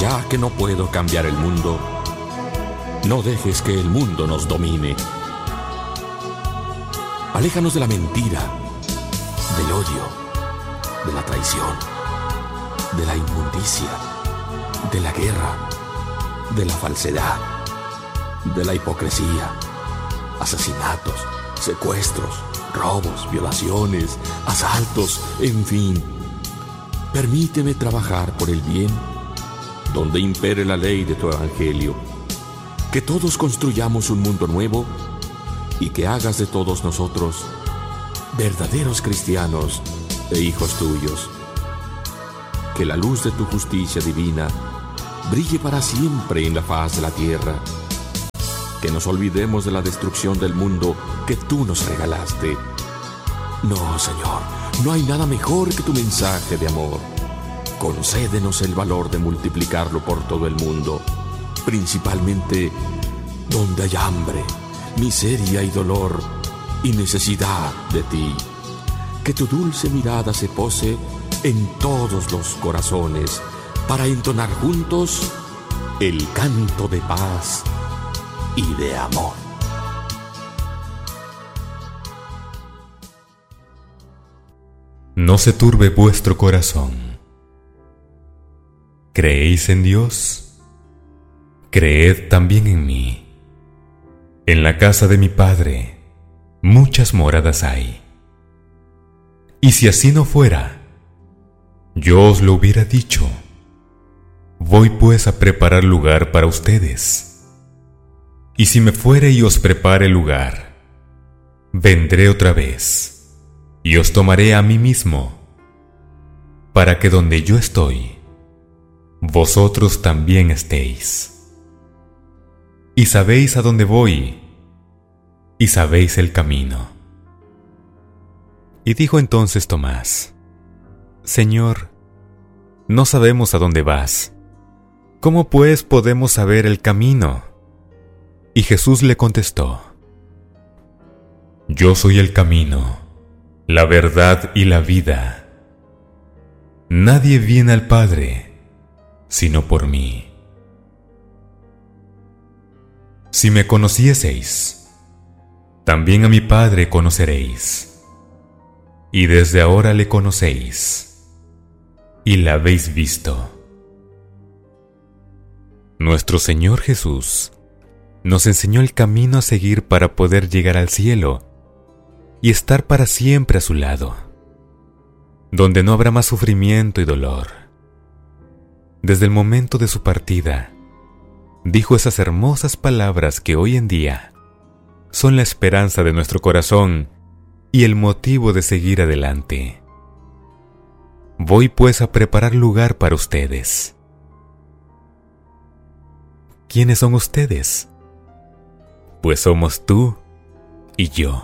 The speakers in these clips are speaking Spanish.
Ya que no puedo cambiar el mundo, no dejes que el mundo nos domine. Aléjanos de la mentira, del odio, de la traición, de la inmundicia, de la guerra, de la falsedad, de la hipocresía, asesinatos, secuestros, robos, violaciones, asaltos, en fin. Permíteme trabajar por el bien, donde impere la ley de tu evangelio. Que todos construyamos un mundo nuevo y que hagas de todos nosotros verdaderos cristianos e hijos tuyos. Que la luz de tu justicia divina brille para siempre en la faz de la tierra. Que nos olvidemos de la destrucción del mundo que tú nos regalaste. No, Señor, no hay nada mejor que tu mensaje de amor. Concédenos el valor de multiplicarlo por todo el mundo, principalmente donde hay hambre, miseria y dolor y necesidad de ti. Que tu dulce mirada se pose en todos los corazones para entonar juntos el canto de paz y de amor. No se turbe vuestro corazón. ¿Creéis en Dios? Creed también en mí. En la casa de mi Padre muchas moradas hay. Y si así no fuera, yo os lo hubiera dicho. Voy pues a preparar lugar para ustedes. Y si me fuere y os prepare lugar, vendré otra vez y os tomaré a mí mismo, para que donde yo estoy, vosotros también estéis. Y sabéis a dónde voy, y sabéis el camino. Y dijo entonces Tomás: Señor, no sabemos a dónde vas. ¿Cómo pues podemos saber el camino? Y Jesús le contestó: Yo soy el camino, la verdad y la vida. Nadie viene al Padre sino por mí. Si me conocieseis, también a mi Padre conoceréis. Y desde ahora le conocéis, y la habéis visto. Nuestro Señor Jesús nos enseñó el camino a seguir para poder llegar al cielo y estar para siempre a su lado, donde no habrá más sufrimiento y dolor. Desde el momento de su partida, dijo esas hermosas palabras que hoy en día son la esperanza de nuestro corazón y el motivo de seguir adelante. Voy pues a preparar lugar para ustedes. ¿Quiénes son ustedes? Pues somos tú y yo.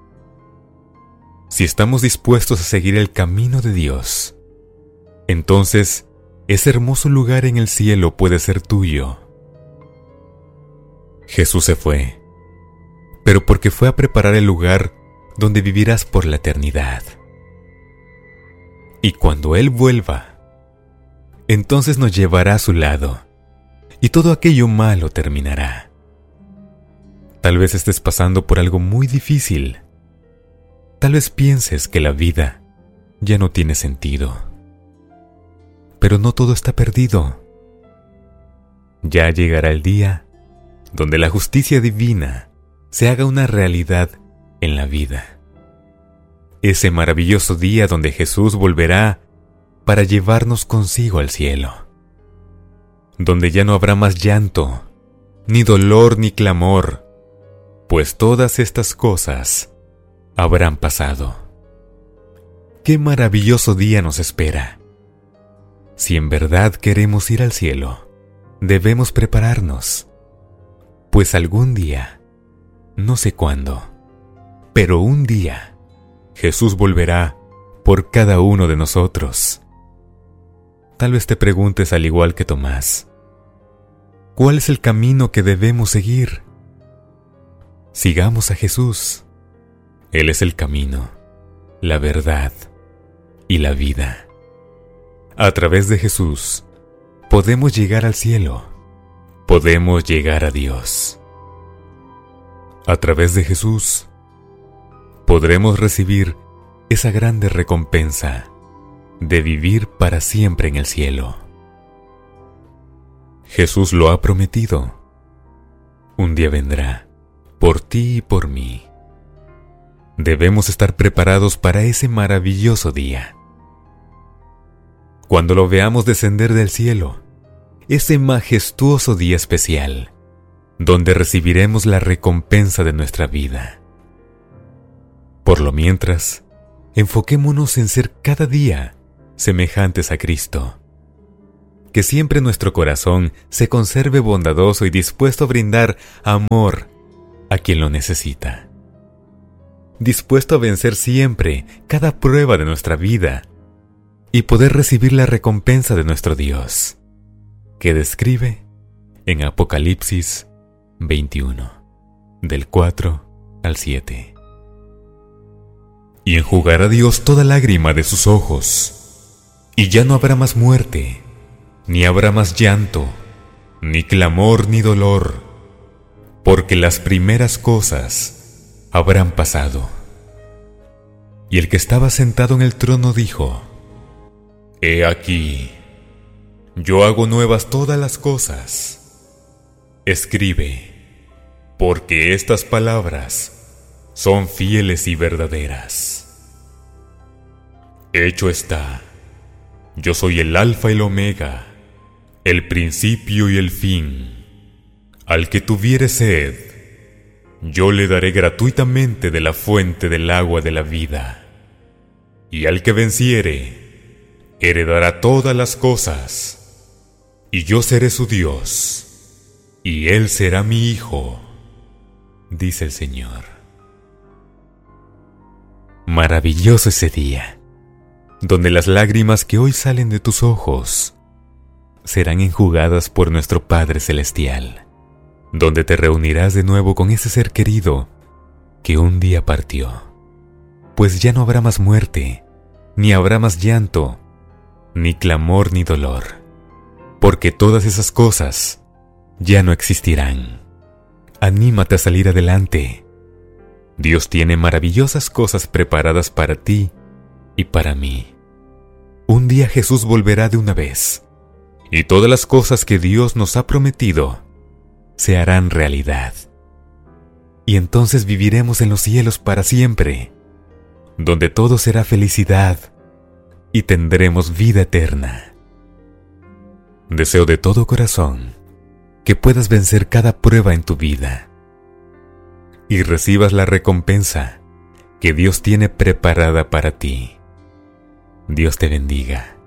Si estamos dispuestos a seguir el camino de Dios, entonces ese hermoso lugar en el cielo puede ser tuyo. Jesús se fue, pero porque fue a preparar el lugar donde vivirás por la eternidad. Y cuando Él vuelva, entonces nos llevará a su lado, y todo aquello malo terminará. Tal vez estés pasando por algo muy difícil. Tal vez pienses que la vida ya no tiene sentido. Pero no todo está perdido. Ya llegará el día donde la justicia divina se haga una realidad en la vida. Ese maravilloso día donde Jesús volverá para llevarnos consigo al cielo, donde ya no habrá más llanto, ni dolor ni clamor, pues todas estas cosas habrán pasado. ¡Qué maravilloso día nos espera! Si en verdad queremos ir al cielo, debemos prepararnos, pues algún día, no sé cuándo, pero un día, Jesús volverá por cada uno de nosotros. Tal vez te preguntes al igual que Tomás: ¿cuál es el camino que debemos seguir? Sigamos a Jesús. Él es el camino, la verdad y la vida. A través de Jesús podemos llegar al cielo, podemos llegar a Dios. A través de Jesús, podremos recibir esa grande recompensa de vivir para siempre en el cielo. Jesús lo ha prometido. Un día vendrá, por ti y por mí. Debemos estar preparados para ese maravilloso día. Cuando lo veamos descender del cielo, ese majestuoso día especial, donde recibiremos la recompensa de nuestra vida. Por lo mientras, enfoquémonos en ser cada día semejantes a Cristo. Que siempre nuestro corazón se conserve bondadoso y dispuesto a brindar amor a quien lo necesita. Dispuesto a vencer siempre cada prueba de nuestra vida y poder recibir la recompensa de nuestro Dios, que describe en Apocalipsis 21, del 4 al 7. Y enjugará Dios toda lágrima de sus ojos, y ya no habrá más muerte, ni habrá más llanto, ni clamor ni dolor, porque las primeras cosas habrán pasado. Y el que estaba sentado en el trono dijo: He aquí, yo hago nuevas todas las cosas. Escribe, porque estas palabras son fieles y verdaderas. Hecho está. Yo soy el Alfa y el Omega, el principio y el fin. Al que tuviere sed, yo le daré gratuitamente de la fuente del agua de la vida. Y al que venciere, heredará todas las cosas, y yo seré su Dios, y él será mi hijo, dice el Señor. Maravilloso ese día, donde las lágrimas que hoy salen de tus ojos serán enjugadas por nuestro Padre Celestial, donde te reunirás de nuevo con ese ser querido que un día partió, pues ya no habrá más muerte, ni habrá más llanto, ni clamor ni dolor, porque todas esas cosas ya no existirán. Anímate a salir adelante. Dios tiene maravillosas cosas preparadas para ti y para mí. Un día Jesús volverá de una vez, y todas las cosas que Dios nos ha prometido se harán realidad. Y entonces viviremos en los cielos para siempre, donde todo será felicidad y tendremos vida eterna. Deseo de todo corazón que puedas vencer cada prueba en tu vida y recibas la recompensa que Dios tiene preparada para ti. Dios te bendiga.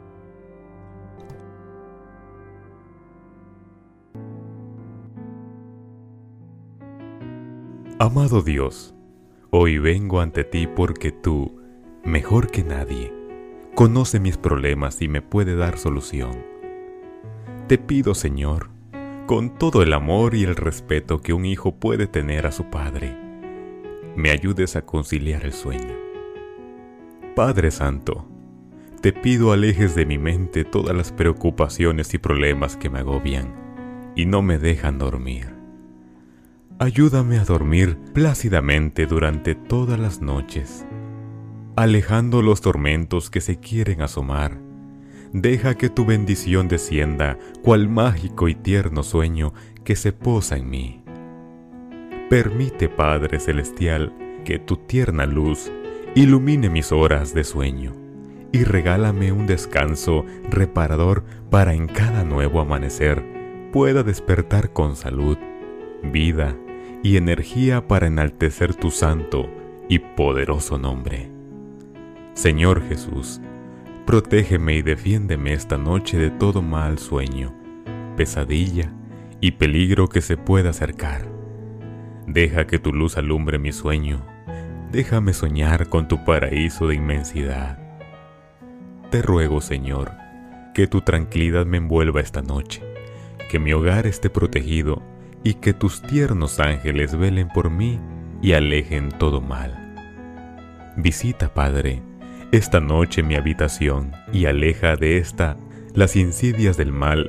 Amado Dios, hoy vengo ante ti porque tú, mejor que nadie, conoce mis problemas y me puede dar solución. Te pido, Señor, con todo el amor y el respeto que un hijo puede tener a su padre, me ayudes a conciliar el sueño. Padre Santo, te pido alejes de mi mente todas las preocupaciones y problemas que me agobian y no me dejan dormir. Ayúdame a dormir plácidamente durante todas las noches, alejando los tormentos que se quieren asomar. Deja que tu bendición descienda, cual mágico y tierno sueño que se posa en mí. Permite, Padre Celestial, que tu tierna luz ilumine mis horas de sueño y regálame un descanso reparador para en cada nuevo amanecer pueda despertar con salud, vida y energía para enaltecer tu santo y poderoso nombre. Señor Jesús, protégeme y defiéndeme esta noche de todo mal sueño, pesadilla y peligro que se pueda acercar. Deja que tu luz alumbre mi sueño. Déjame soñar con tu paraíso de inmensidad. Te ruego, Señor, que tu tranquilidad me envuelva esta noche, que mi hogar esté protegido y que tus tiernos ángeles velen por mí y alejen todo mal. Visita, Padre, esta noche mi habitación y aleja de esta las insidias del mal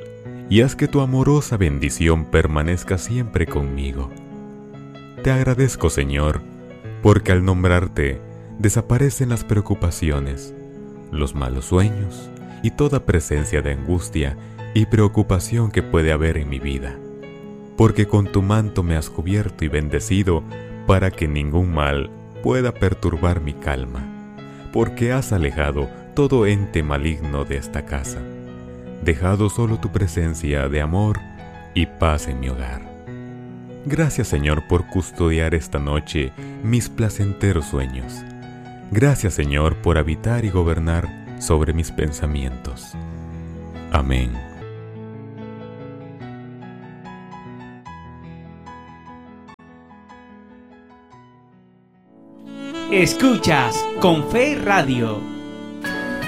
y haz que tu amorosa bendición permanezca siempre conmigo. Te agradezco, Señor, porque al nombrarte desaparecen las preocupaciones, los malos sueños y toda presencia de angustia y preocupación que puede haber en mi vida, porque con tu manto me has cubierto y bendecido para que ningún mal pueda perturbar mi calma, porque has alejado todo ente maligno de esta casa, dejado solo tu presencia de amor y paz en mi hogar. Gracias, Señor, por custodiar esta noche mis placenteros sueños. Gracias, Señor, por habitar y gobernar sobre mis pensamientos. Amén. Escuchas Con Fe Radio.